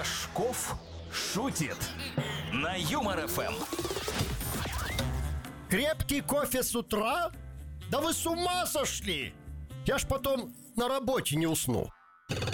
Рожков шутит на Юмор ФМ. Крепкий кофе с утра? Да вы с ума сошли! Я ж потом на работе не усну.